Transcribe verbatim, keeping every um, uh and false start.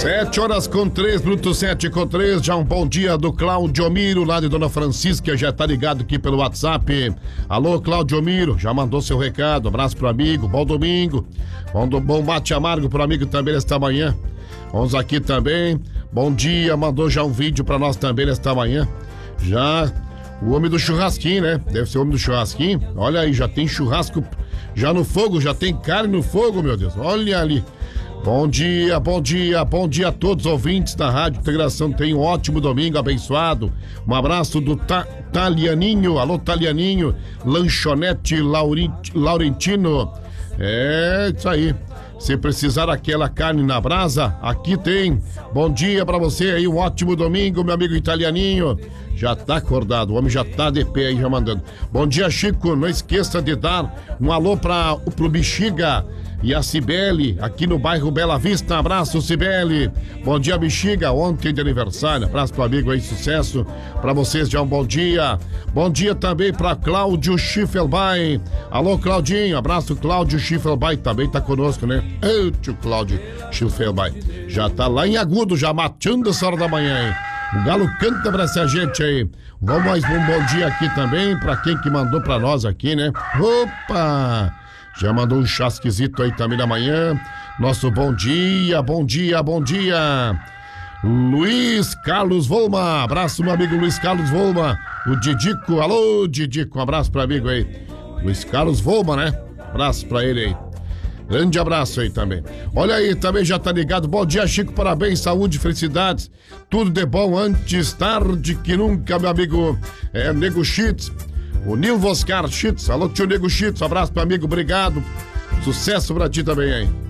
Sete horas com três, minutos sete com três, já um bom dia do Claudio Miro, lá de Dona Francisca, já tá ligado aqui pelo WhatsApp. Alô, Claudio Miro, já mandou seu recado, abraço pro amigo, bom domingo, bom, do, bom mate amargo pro amigo também nesta manhã. Vamos aqui também, bom dia, mandou já um vídeo pra nós também nesta manhã. Já o homem do churrasquinho, né? Deve ser o homem do churrasquinho. Olha aí, já tem churrasco já no fogo, já tem carne no fogo, meu Deus, olha ali. Bom dia, bom dia, bom dia a todos os ouvintes da Rádio Integração. Tenham um ótimo domingo abençoado. Um abraço do Ta Talianinho, alô Talianinho, Lanchonete Laurent Laurentino. É isso aí. Se precisar daquela carne na brasa, aqui tem. Bom dia pra você aí, um ótimo domingo, meu amigo Italianinho. Já tá acordado, o homem já tá de pé aí, já mandando. Bom dia, Chico, não esqueça de dar um alô pra, pro Bexiga e a Cibele, aqui no bairro Bela Vista. Abraço, Cibele. Bom dia, Bexiga, ontem de aniversário. Abraço pro amigo aí, sucesso pra vocês, já um bom dia. Bom dia também pra Cláudio Schiffelbein. Alô, Claudinho, abraço, Cláudio Schiffelbein, também tá conosco, né? Ô, tio Cláudio Schiffelbein, já tá lá em Agudo, já matando essa hora da manhã, hein? O galo canta pra essa gente aí. Vamos mais um bom dia aqui também pra quem que mandou pra nós aqui, né? Opa! Já mandou um chasquezito aí também da manhã. Nosso bom dia, bom dia, bom dia. Luiz Carlos Volma. Abraço, meu amigo Luiz Carlos Volma. O Didico, alô, Didico. Um abraço pro amigo aí. Luiz Carlos Volma, né? Abraço pra ele aí. Grande abraço aí também. Olha aí, também já tá ligado. Bom dia, Chico, parabéns, saúde, felicidades. Tudo de bom antes tarde que nunca, meu amigo é, Nego Chitz. O Nilvo Oscar Chitz. Alô, tio Nego Chitz. Um abraço pro amigo, obrigado. Sucesso pra ti também aí.